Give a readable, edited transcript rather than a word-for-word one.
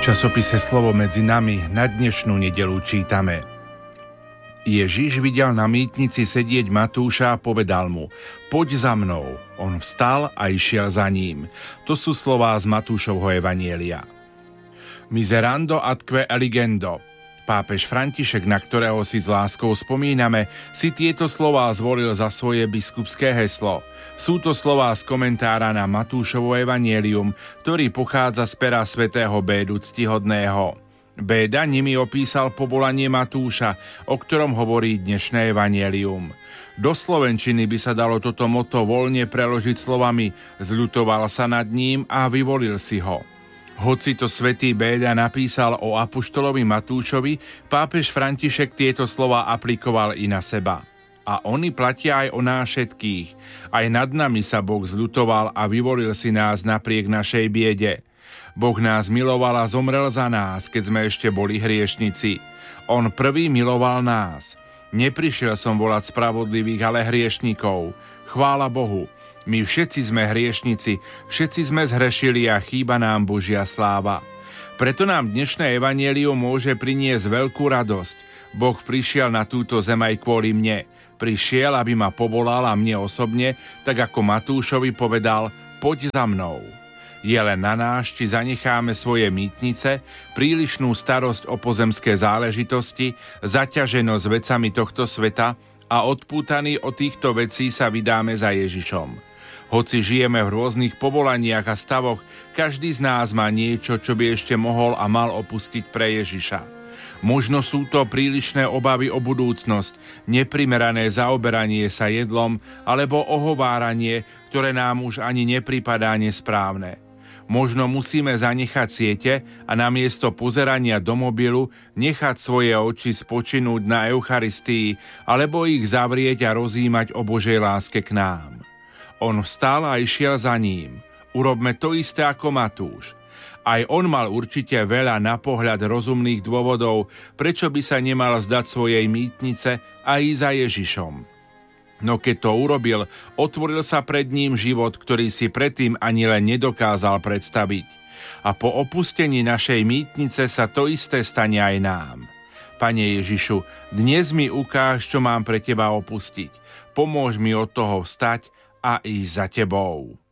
časopise Slovo medzi nami na dnešnú nedeľu čítame: Ježiš videl na mýtnici sedieť Matúša a povedal mu: Poď za mnou. On vstal a išiel za ním. To sú slová z Matúšovho evanjelia. Miserando atque eligendo. Pápež František, na ktorého si s láskou spomíname, si tieto slová zvolil za svoje biskupské heslo. Sú to slová z komentára na Matúšovo evanjelium, ktorý pochádza z pera svätého Bédu Ctihodného. Béda nimi opísal povolanie Matúša, o ktorom hovorí dnešné evanjelium. Do slovenčiny by sa dalo toto motto voľne preložiť slovami: zľutoval sa nad ním a vyvolil si ho. Hoci to svätý Béda napísal o apoštolovi Matúšovi, pápež František tieto slová aplikoval i na seba. A oni platia aj o nás všetkých. Aj nad nami sa Boh zľutoval a vyvolil si nás napriek našej biede. Boh nás miloval a zomrel za nás, keď sme ešte boli hriešnici. On prvý miloval nás. Neprišiel som volať spravodlivých, ale hriešnikov. Chvála Bohu. My všetci sme hriešnici, všetci sme zhrešili a chýba nám Božia sláva. Preto nám dnešné evanjelium môže priniesť veľkú radosť. Boh prišiel na túto zem aj kvôli mne. Prišiel, aby ma povolal a mne osobne, tak ako Matúšovi povedal: Poď za mnou. Je len na nás, či zanecháme svoje mýtnice, prílišnú starosť o pozemské záležitosti, zaťaženosť vecami tohto sveta a odpútaní od týchto vecí sa vydáme za Ježišom. Hoci žijeme v rôznych povolaniach a stavoch, každý z nás má niečo, čo by ešte mohol a mal opustiť pre Ježiša. Možno sú to prílišné obavy o budúcnosť, neprimerané zaoberanie sa jedlom alebo ohováranie, ktoré nám už ani nepripadá nesprávne. Možno musíme zanechať siete a namiesto pozerania do mobilu nechať svoje oči spočinúť na Eucharistii alebo ich zavrieť a rozjímať o Božej láske k nám. On vstal a išiel za ním. Urobme to isté ako Matúš. Aj on mal určite veľa na pohľad rozumných dôvodov, prečo by sa nemal vzdať svojej mýtnice a ísť za Ježišom. No keď to urobil, otvoril sa pred ním život, ktorý si predtým ani len nedokázal predstaviť. A po opustení našej mýtnice sa to isté stane aj nám. Pane Ježišu, dnes mi ukáž, čo mám pre teba opustiť. Pomôž mi od toho vstať a ísť za tebou.